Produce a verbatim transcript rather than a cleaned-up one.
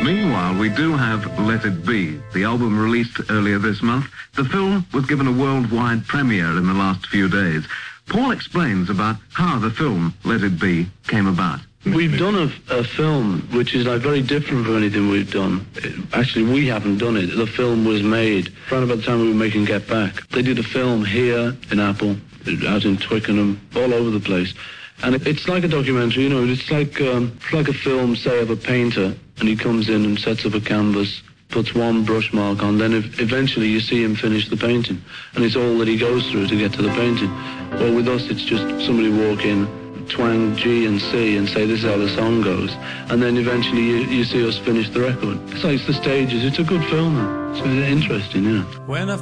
Meanwhile, we do have Let It Be. The album released earlier this month. The film was given a worldwide premiere in the last few days. Paul explains about how the film Let It Be came about. We've done a, a film which is like very different from anything we've done. It, actually, we haven't done it. The film was made around about the time we were making Get Back. They did a film here in Apple, out in Twickenham, all over the place. And it, it's like a documentary, you know, it's like, um, it's like a film, say, of a painter, and he comes in and sets up a canvas, puts one brush mark on, then if, eventually you see him finish the painting. And it's all that he goes through to get to the painting. Well, with us, it's just somebody walk in, twang G and C and say this is how the song goes, and then eventually you, you see us finish the record. It's like it's the stages. It's a good film. It's interesting, yeah. When I